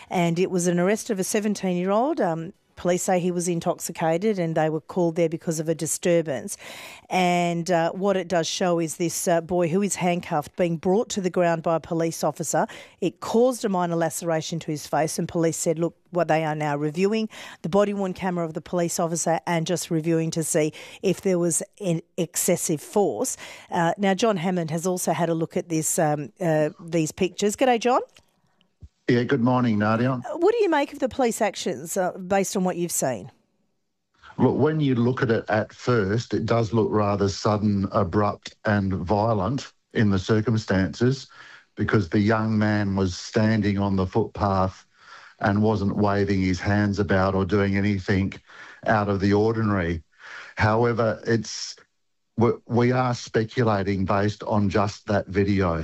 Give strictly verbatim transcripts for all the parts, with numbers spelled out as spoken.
and it was an arrest of a seventeen-year-old. Um, Police say he was intoxicated and they were called there because of a disturbance. And uh, what it does show is this uh, boy who is handcuffed being brought to the ground by a police officer. It caused a minor laceration to his face, and police said, look, what they are now reviewing the body-worn camera of the police officer and just reviewing to see if there was an excessive force. Uh, now, John Hammond has also had a look at this um, uh, these pictures. G'day, John. Yeah, good morning, Nadia. What do you make of the police actions uh, based on what you've seen? Look, when you look at it at first, it does look rather sudden, abrupt and violent in the circumstances, because the young man was standing on the footpath and wasn't waving his hands about or doing anything out of the ordinary. However, it's we are speculating based on just that video.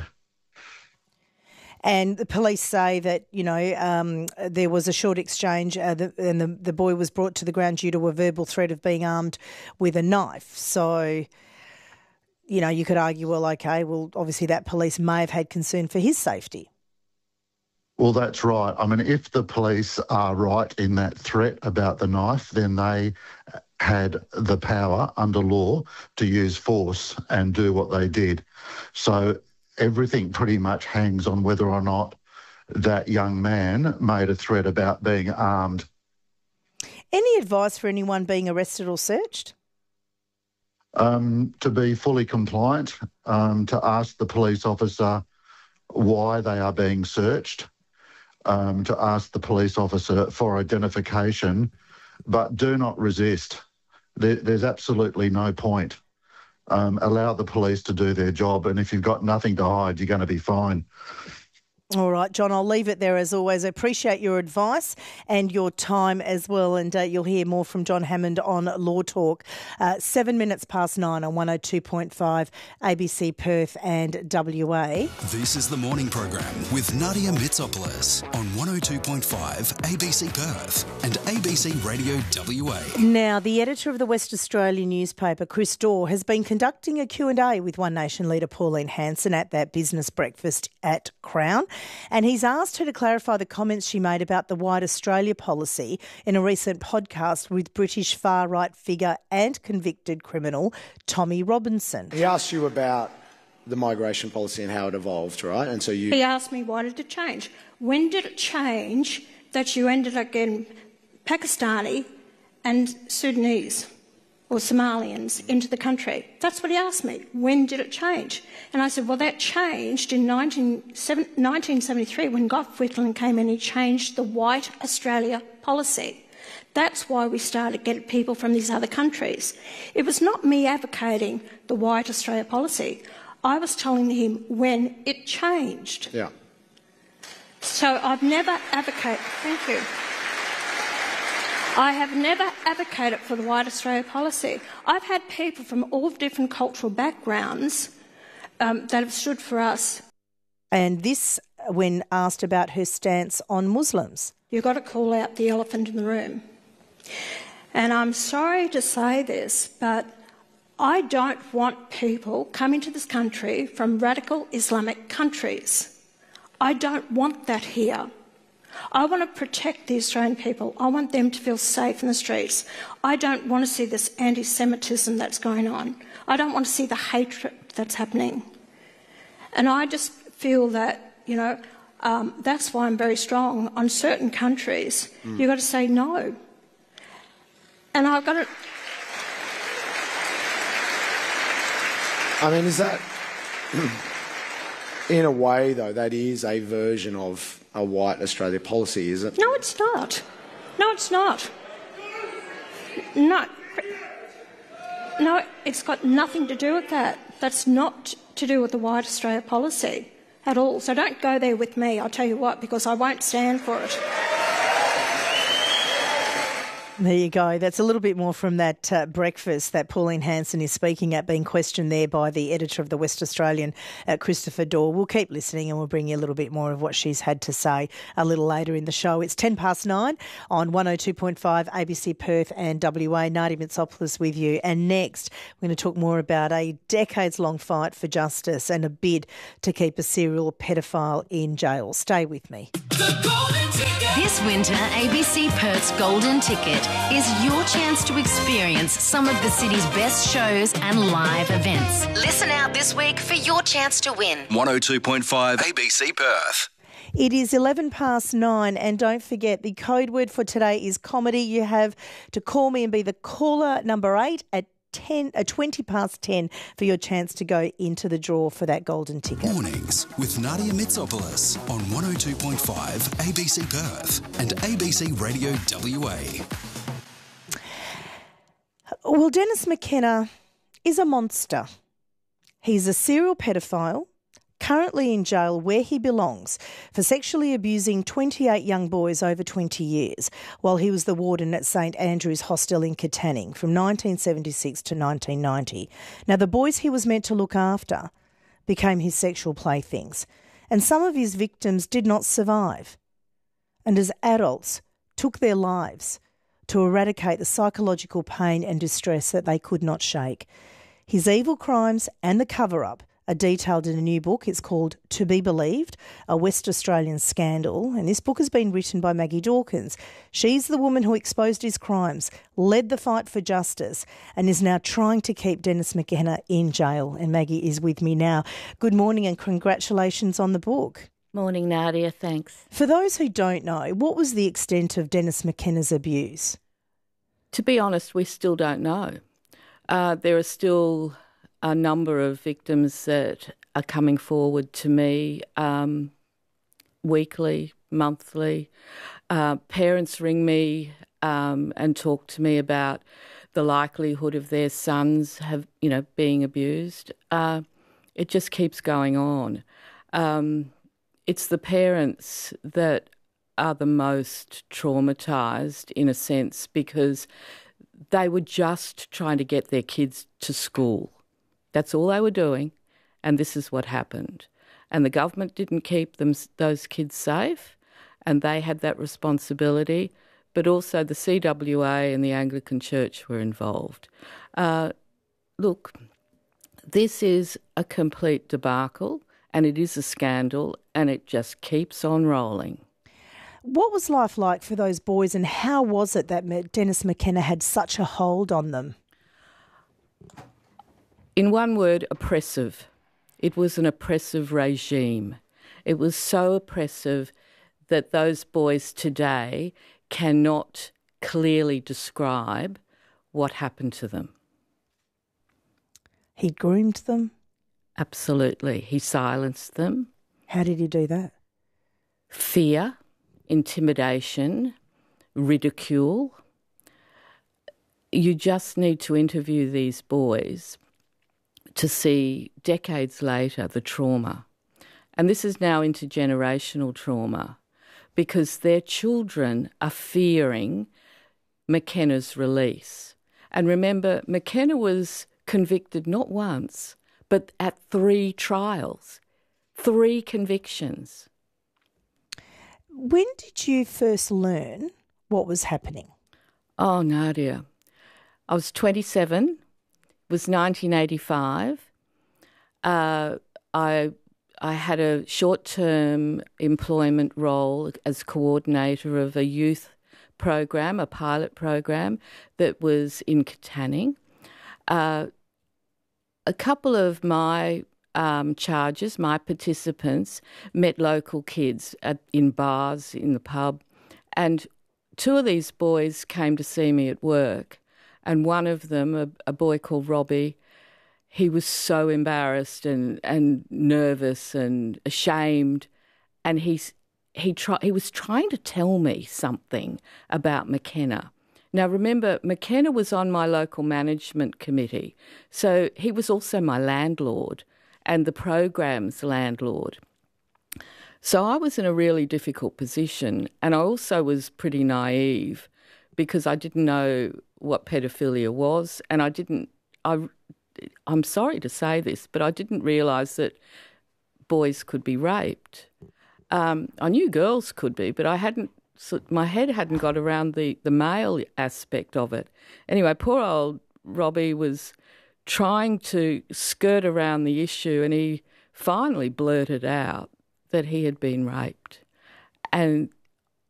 And the police say that, you know, um, there was a short exchange uh, the, and the, the boy was brought to the ground due to a verbal threat of being armed with a knife. So, you know, you could argue, well, OK, well, obviously that police may have had concern for his safety. Well, that's right. I mean, if the police are right in that threat about the knife, then they had the power under law to use force and do what they did. So everything pretty much hangs on whether or not that young man made a threat about being armed. Any advice for anyone being arrested or searched? Um, to be fully compliant, um, to ask the police officer why they are being searched, um, to ask the police officer for identification, but do not resist. There, there's absolutely no point. Um, allow the police to do their job, and if you've got nothing to hide, you're going to be fine. All right, John, I'll leave it there as always. I appreciate your advice and your time as well, and uh, you'll hear more from John Hammond on Law Talk. Uh, seven minutes past nine on one oh two point five A B C Perth and W A. This is the morning program with Nadia Mitsopoulos on one oh two point five A B C Perth and A B C Radio W A. Now, the editor of the West Australian newspaper, Chris Dorr, has been conducting a Q and A with One Nation leader Pauline Hanson at that business breakfast at Crown. And he's asked her to clarify the comments she made about the White Australia policy in a recent podcast with British far-right figure and convicted criminal Tommy Robinson. He asked you about the migration policy and how it evolved, right? And so you... He asked me, why did it change? When did it change that you ended up getting Pakistani and Sudanese or Somalians into the country? That's what he asked me. When did it change? And I said, well, that changed in nineteen seventy-three when Gough Whitlam came in. He changed the White Australia policy. That's why we started getting people from these other countries. It was not me advocating the White Australia policy. I was telling him when it changed. Yeah. So I've never advocated... Thank you. I have never advocated for the White Australia policy. I've had people from all different cultural backgrounds um, that have stood for us. And this when asked about her stance on Muslims. You've got to call out the elephant in the room. And I'm sorry to say this, but I don't want people coming to this country from radical Islamic countries. I don't want that here. I want to protect the Australian people. I want them to feel safe in the streets. I don't want to see this anti-Semitism that's going on. I don't want to see the hatred that's happening. And I just feel that, you know, um, that's why I'm very strong on certain countries. Mm. You've got to say no. And I've got to... I mean, is that... in a way, though, that is a version of a White Australia policy, is it? No, it's not. No, it's not. No. No, it's got nothing to do with that. That's not to do with the White Australia policy at all. So don't go there with me, I'll tell you what, because I won't stand for it. There you go. That's a little bit more from that uh, breakfast that Pauline Hanson is speaking at, being questioned there by the editor of the West Australian, uh, Christopher Dorr. We'll keep listening and we'll bring you a little bit more of what she's had to say a little later in the show. It's ten past nine on one oh two point five A B C Perth and W A. Nadia Mitsopoulos with you. And next, we're going to talk more about a decades-long fight for justice and a bid to keep a serial pedophile in jail. Stay with me. The Golden Ticket. winter, A B C Perth's Golden Ticket is your chance to experience some of the city's best shows and live events. Listen out this week for your chance to win. one oh two point five A B C Perth. It is eleven past nine, and don't forget the code word for today is comedy. You have to call me and be the caller number eight at ten, uh, twenty past ten for your chance to go into the draw for that golden ticket. Mornings with Nadia Mitsopoulos on one oh two point five A B C Perth and A B C Radio W A. Well, Dennis McKenna is a monster. He's a serial pedophile, currently in jail where he belongs for sexually abusing twenty-eight young boys over twenty years while he was the warden at St Andrew's Hostel in Katanning from nineteen seventy-six to nineteen ninety. Now, the boys he was meant to look after became his sexual playthings, and some of his victims did not survive, and as adults took their lives to eradicate the psychological pain and distress that they could not shake. His evil crimes and the cover-up are detailed in a new book. It's called To Be Believed, a West Australian Scandal. And this book has been written by Maggie Dawkins. She's the woman who exposed his crimes, led the fight for justice, and is now trying to keep Dennis McKenna in jail. And Maggie is with me now. Good morning and congratulations on the book. Morning, Nadia. Thanks. For those who don't know, what was the extent of Dennis McKenna's abuse? To be honest, we still don't know. Uh, there are still a number of victims that are coming forward to me um, weekly, monthly. Uh, parents ring me um, and talk to me about the likelihood of their sons have, you know, being abused. Uh, it just keeps going on. Um, it's the parents that are the most traumatised in a sense because they were just trying to get their kids to school. That's all they were doing, and this is what happened. And the government didn't keep them, those kids safe, and they had that responsibility, but also the C W A and the Anglican Church were involved. Uh, look, this is a complete debacle, and it is a scandal, and it just keeps on rolling. What was life like for those boys, and how was it that Dennis McKenna had such a hold on them? In one word, oppressive. It was an oppressive regime. It was so oppressive that those boys today cannot clearly describe what happened to them. He groomed them? Absolutely. He silenced them. How did he do that? Fear, intimidation, ridicule. You just need to interview these boys to see decades later the trauma. And this is now intergenerational trauma because their children are fearing McKenna's release. And remember, McKenna was convicted not once, but at three trials, three convictions. When did you first learn what was happening? Oh, Nadia, I was twenty-seven. It was nineteen eighty-five. Uh, I I had a short-term employment role as coordinator of a youth program, a pilot program that was in Katanning. Uh, a couple of my um, charges, my participants, met local kids at, in bars, in the pub, and two of these boys came to see me at work. And one of them, a, a boy called Robbie, he was so embarrassed and, and nervous and ashamed. And he's, he, try, he was trying to tell me something about McKenna. Now, remember, McKenna was on my local management committee, so he was also my landlord and the program's landlord. So I was in a really difficult position, and I also was pretty naive because I didn't know what paedophilia was, and I didn't, I, I'm sorry to say this, but I didn't realise that boys could be raped. Um, I knew girls could be, but I hadn't, so my head hadn't got around the, the male aspect of it. Anyway, poor old Robbie was trying to skirt around the issue, and he finally blurted out that he had been raped. And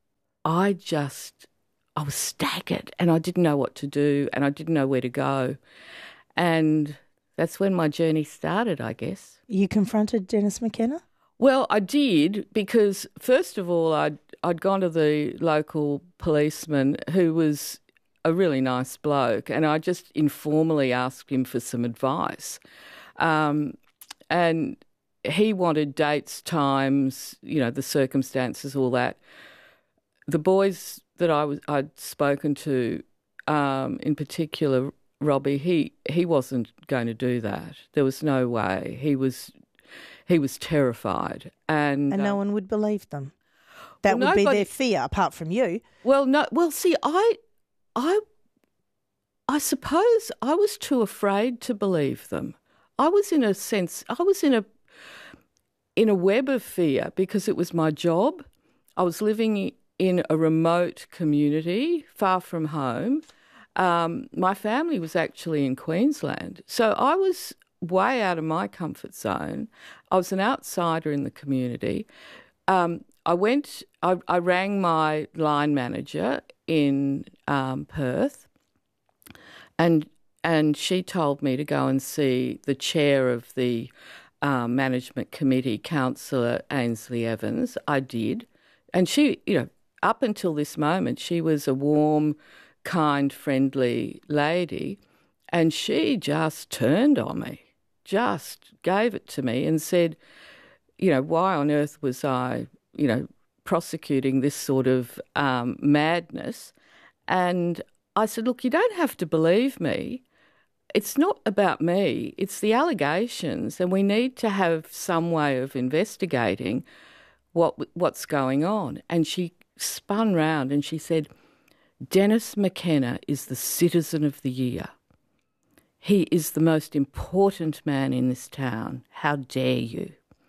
I just, I was staggered and I didn't know what to do and I didn't know where to go. And that's when my journey started, I guess. You confronted Dennis McKenna? Well, I did because, first of all, I'd, I'd gone to the local policeman who was a really nice bloke, and I just informally asked him for some advice. Um, and he wanted dates, times, you know, the circumstances, all that. The boys that I was, I'd spoken to, um, in particular, Robbie, he, he wasn't going to do that. There was no way. He was he was terrified. And, and no um, one would believe them. That well, would nobody, be their fear, apart from you. Well, no. Well, see, I, I, I suppose I was too afraid to believe them. I was in a sense, I was in a, in a web of fear because it was my job. I was living in a remote community, far from home. Um, my family was actually in Queensland. So I was way out of my comfort zone. I was an outsider in the community. Um, I went, I, I rang my line manager in um, Perth, and and she told me to go and see the chair of the um, management committee, Councillor Ainsley Evans. I did. And she, you know, up until this moment, she was a warm, kind, friendly lady, and she just turned on me, just gave it to me and said, you know, why on earth was I, you know, prosecuting this sort of um, madness? And I said, look, you don't have to believe me. It's not about me. It's the allegations, and we need to have some way of investigating what what's going on. And she spun round and she said, Dennis McKenna is the Citizen of the Year. He is the most important man in this town. How dare you?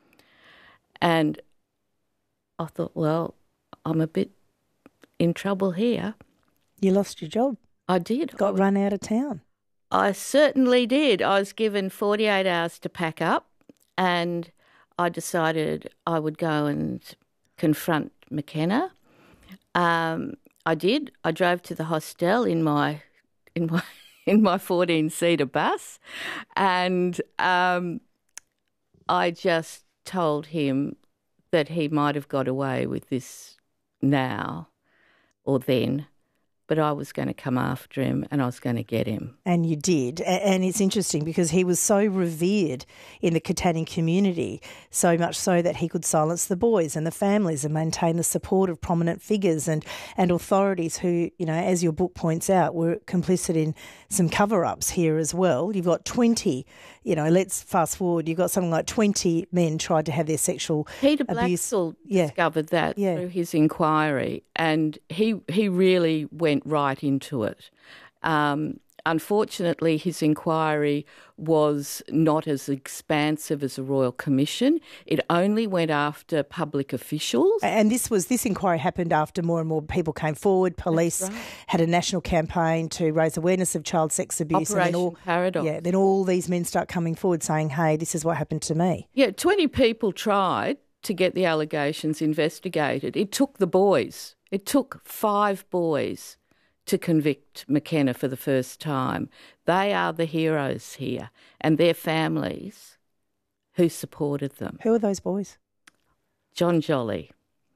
And I thought, well, I'm a bit in trouble here. You lost your job. I did. Got I, run out of town. I certainly did. I was given forty-eight hours to pack up, and I decided I would go and confront McKenna. Um, I did. I drove to the hostel in my in my in my fourteen-seater bus, and um, I just told him that he might have got away with this now or then, but I was going to come after him and I was going to get him. And you did. And it's interesting because he was so revered in the Katanning community, so much so that he could silence the boys and the families and maintain the support of prominent figures and, and authorities who, you know, as your book points out, were complicit in some cover-ups here as well. You've got twenty, you know, let's fast forward, you've got something like twenty men tried to have their sexual Peter abuse. Blaxall yeah. discovered that yeah. through his inquiry, and he he really went right into it. Um, unfortunately, his inquiry was not as expansive as a Royal Commission. It only went after public officials. And this was this inquiry happened after more and more people came forward. Police right. had a national campaign to raise awareness of child sex abuse. Operation and then all, Paradox. Yeah, then all these men start coming forward saying, hey, this is what happened to me. Yeah, twenty people tried to get the allegations investigated. It took the boys. It took five boys to convict McKenna for the first time. They are the heroes here, and their families who supported them. Who are those boys? John Jolly,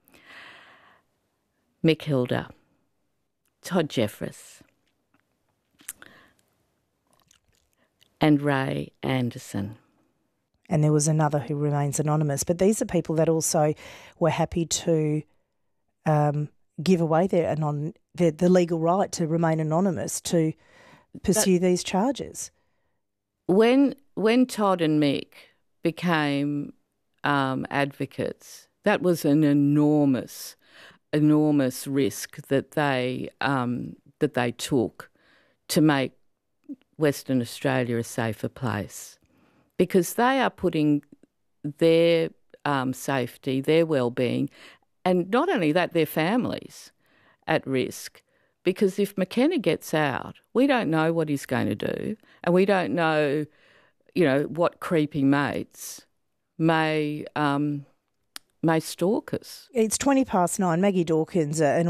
Mick Hilda, Todd Jeffress, and Ray Anderson. And there was another who remains anonymous. But these are people that also were happy to um, give away their anon- their, the legal right to remain anonymous to pursue but these charges. When when Todd and Mick became um, advocates, that was an enormous, enormous risk that they um, that they took to make Western Australia a safer place, because they are putting their um, safety, their well-being, and not only that, their families at risk. Because if McKenna gets out, we don't know what he's going to do, and we don't know, you know, what creepy mates may um, may stalk us. It's twenty past nine. Maggie Dawkins, uh, an